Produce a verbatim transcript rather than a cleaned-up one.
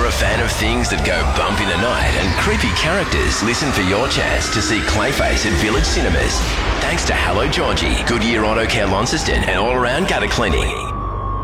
you're a fan of things that go bump in the night and creepy characters, listen for your chance to see Clayface at Village Cinemas. Thanks to Hello Georgie, Goodyear Auto Care Launceston and All Around Gutter Cleaning.